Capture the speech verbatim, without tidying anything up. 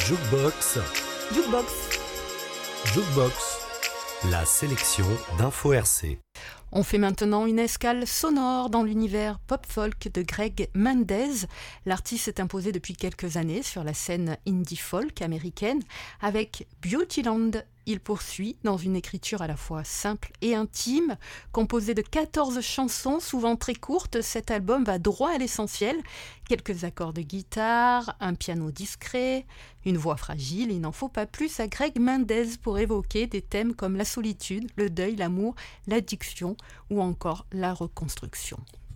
Jukebox, Jukebox. Jukebox, la sélection d'Info R C. On fait maintenant une escale sonore dans l'univers pop-folk de Greg Mendez. L'artiste s'est imposé depuis quelques années sur la scène indie-folk américaine avec Beautyland. Il poursuit dans une écriture à la fois simple et intime. Composé de quatorze chansons, souvent très courtes, cet album va droit à l'essentiel. Quelques accords de guitare, un piano discret, une voix fragile. Il n'en faut pas plus à Greg Mendez pour évoquer des thèmes comme la solitude, le deuil, l'amour, l'addiction ou encore la reconstruction.